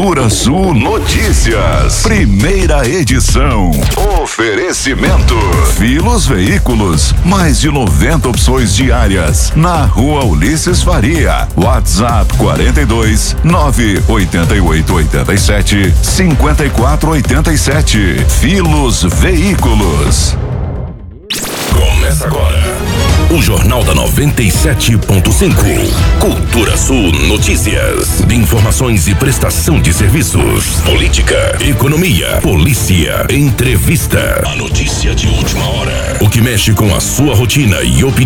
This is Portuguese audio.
Cultura Sul Notícias, primeira edição. Oferecimento Filos Veículos, mais de 90 opções diárias, na Rua Ulisses Faria. WhatsApp 42 988 87 54 87. Filos Veículos. Começa agora o Jornal da 97.5. Cultura Sul Notícias. De informações e prestação de serviços. Política, economia, polícia, entrevista. A notícia de última hora. O que mexe com a sua rotina e opinião.